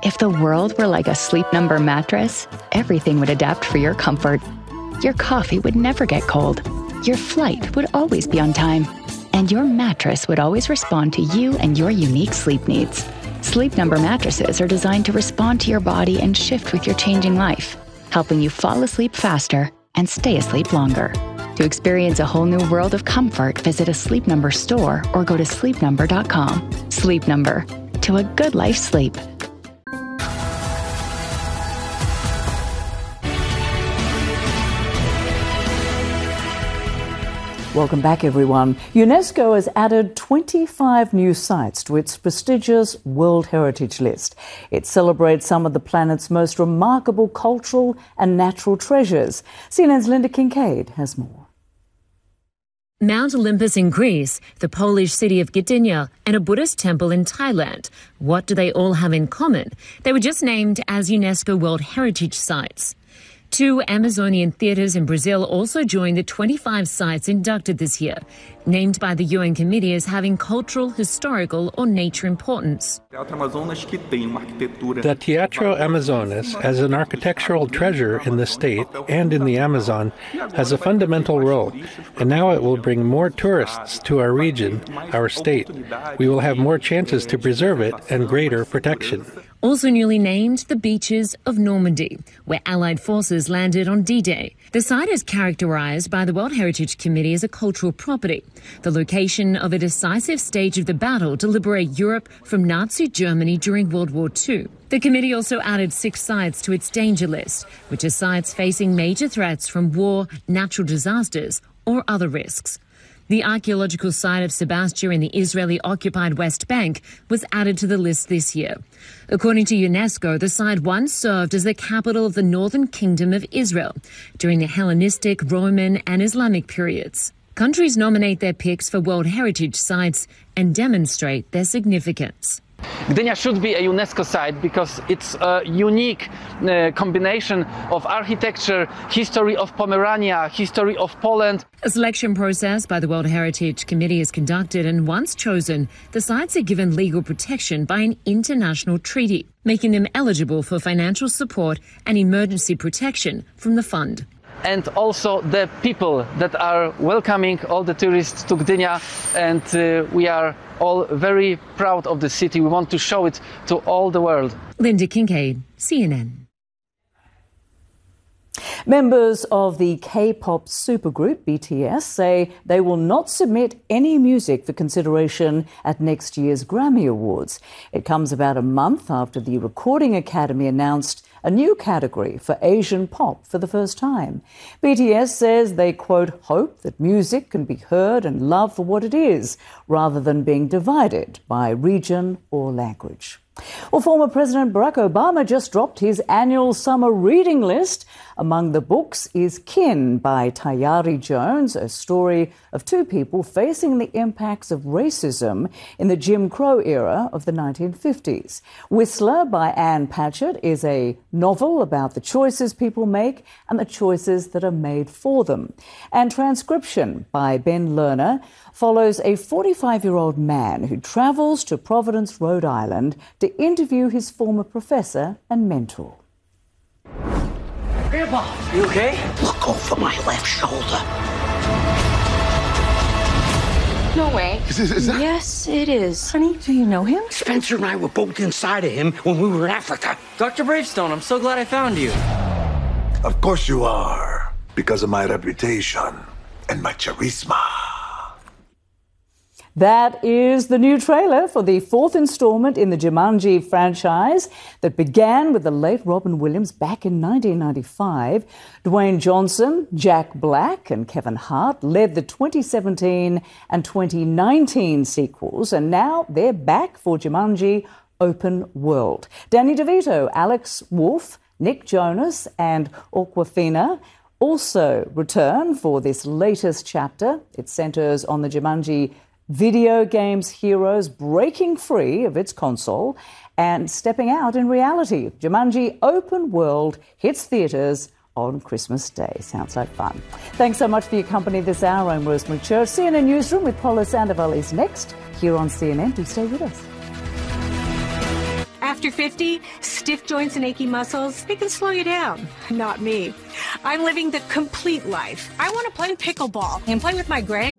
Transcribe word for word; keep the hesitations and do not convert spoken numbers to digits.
If the world were like a Sleep Number mattress, everything would adapt for your comfort. Your coffee would never get cold. Your flight would always be on time. And your mattress would always respond to you and your unique sleep needs. Sleep Number mattresses are designed to respond to your body and shift with your changing life, helping you fall asleep faster and stay asleep longer. To experience a whole new world of comfort, visit a Sleep Number store or go to sleep number dot com. Sleep Number. To a good life sleep. Welcome back, everyone. UNESCO has added twenty-five new sites to its prestigious World Heritage List. It celebrates some of the planet's most remarkable cultural and natural treasures. C N N's Linda Kincaid has more. Mount Olympus in Greece, the Polish city of Gdynia, and a Buddhist temple in Thailand. What do they all have in common? They were just named as UNESCO World Heritage Sites. Two Amazonian theatres in Brazil also joined the twenty-five sites inducted this year, named by the U N Committee as having cultural, historical or nature importance. The Teatro Amazonas, as an architectural treasure in the state and in the Amazon, has a fundamental role, and now it will bring more tourists to our region, our state. We will have more chances to preserve it and greater protection. Also newly named, the beaches of Normandy, where Allied forces landed on D-Day. The site is characterised by the World Heritage Committee as a cultural property, the location of a decisive stage of the battle to liberate Europe from Nazi Germany during World War Two. The committee also added six sites to its danger list, which are sites facing major threats from war, natural disasters, or other risks. The archaeological site of Sebastia in the Israeli-occupied West Bank was added to the list this year. According to UNESCO, the site once served as the capital of the Northern Kingdom of Israel during the Hellenistic, Roman and Islamic periods. Countries nominate their picks for World Heritage Sites and demonstrate their significance. Gdynia should be a UNESCO site because it's a unique uh, combination of architecture, history of Pomerania, history of Poland. A selection process by the World Heritage Committee is conducted, and once chosen, the sites are given legal protection by an international treaty, making them eligible for financial support and emergency protection from the fund. And also the people that are welcoming all the tourists to Gdynia, and uh, we are all very proud of the city. We want to show it to all the world. Linda Kincaid, C N N. Members of the K-pop supergroup B T S say they will not submit any music for consideration at next year's Grammy Awards. It comes about a month after the Recording Academy announced a new category for Asian pop for the first time. B T S says they, quote, hope that music can be heard and loved for what it is, rather than being divided by region or language. Well, former President Barack Obama just dropped his annual summer reading list. Among the books is Kin by Tayari Jones, a story of two people facing the impacts of racism in the Jim Crow era of the nineteen fifties. Whistler by Anne Patchett is a novel about the choices people make and the choices that are made for them. And Transcription by Ben Lerner follows a forty-five-year-old man who travels to Providence, Rhode Island to interview his former professor and mentor. Grandpa, you okay? Look over my left shoulder. No way. Is, is, is that... Yes, it is. Honey, do you know him? Spencer and I were both inside of him when we were in Africa. Doctor Bravestone, I'm so glad I found you. Of course you are, because of my reputation and my charisma. That is the new trailer for the fourth installment in the Jumanji franchise that began with the late Robin Williams back in nineteen ninety-five. Dwayne Johnson, Jack Black and Kevin Hart led the twenty seventeen and twenty nineteen sequels, and now they're back for Jumanji Open World. Danny DeVito, Alex Wolff, Nick Jonas and Awkwafina also return for this latest chapter. It centres on the Jumanji video games heroes breaking free of its console and stepping out in reality. Jumanji Open World hits theatres on Christmas Day. Sounds like fun. Thanks so much for your company this hour. I'm Rosemary Church. C N N Newsroom with Paula Sandoval is next here on C N N. Do stay with us. After fifty, stiff joints and achy muscles, they can slow you down. Not me. I'm living the complete life. I want to play pickleball and play with my grand.